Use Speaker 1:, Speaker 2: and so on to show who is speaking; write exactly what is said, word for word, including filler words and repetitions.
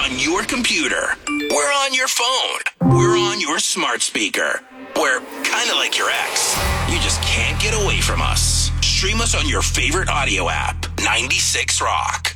Speaker 1: on your computer. We're on your phone. We're on your smart speaker. We're kind of like your ex. You just can't get away from us. Stream us on your favorite audio app, ninety-six Rock.